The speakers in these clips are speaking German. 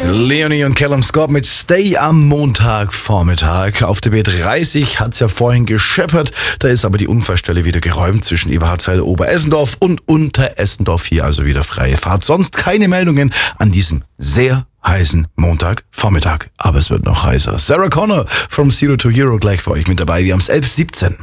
Leonie und Callum Scott mit Stay am Montagvormittag. Auf der B30 hat es ja vorhin gescheppert. Da ist aber die Unfallstelle wieder geräumt zwischen Eberhardsheil, Oberessendorf und Unteressendorf. Hier also wieder freie Fahrt. Sonst keine Meldungen an diesem sehr heißen Montagvormittag. Aber es wird noch heißer. Sarah Connor from Zero to Hero gleich für euch mit dabei. Wir haben es 11:17.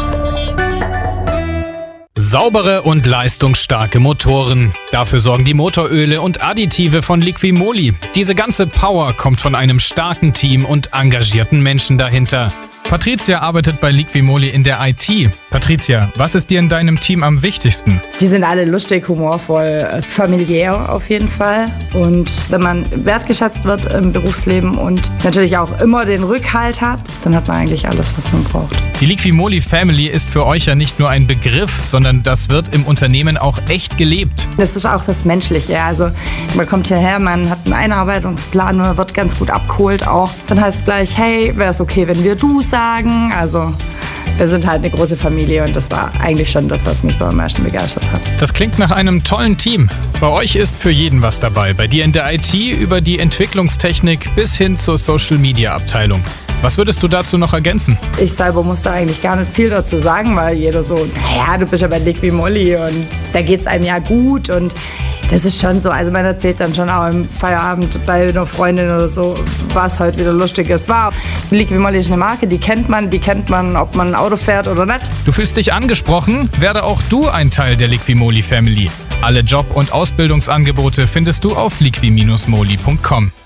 Saubere und leistungsstarke Motoren. Dafür sorgen die Motoröle und Additive von Liqui-Moly. Diese ganze Power kommt von einem starken Team und engagierten Menschen dahinter. Patricia arbeitet bei Liqui-Moly in der IT. Patricia, was ist dir in deinem Team am wichtigsten? Die sind alle lustig, humorvoll, familiär auf jeden Fall. Und wenn man wertgeschätzt wird im Berufsleben und natürlich auch immer den Rückhalt hat, dann hat man eigentlich alles, was man braucht. Die Liqui-Moly Family ist für euch ja nicht nur ein Begriff, sondern das wird im Unternehmen auch echt gelebt. Das ist auch das Menschliche. Also man kommt hierher, man hat einen Einarbeitungsplan, man wird ganz gut abgeholt auch. Dann heißt es gleich, hey, wäre es okay, wenn wir du sagen? Also wir sind halt eine große Familie und das war eigentlich schon das, was mich so am meisten begeistert hat. Das klingt nach einem tollen Team. Bei euch ist für jeden was dabei. Bei dir in der IT über die Entwicklungstechnik bis hin zur Social-Media-Abteilung. Was würdest du dazu noch ergänzen? Ich selber muss da eigentlich gar nicht viel dazu sagen, weil jeder so, naja, du bist ja bei Liqui-Moly und da geht's einem ja gut und das ist schon so. Also man erzählt dann schon auch im Feierabend bei einer Freundin oder so, was heute wieder Lustiges war. Liqui-Moly ist eine Marke, die kennt man, ob man ein Auto fährt oder nicht. Du fühlst dich angesprochen? Werde auch du ein Teil der Liqui-Moly Family. Alle Job- und Ausbildungsangebote findest du auf liqui-moly.com.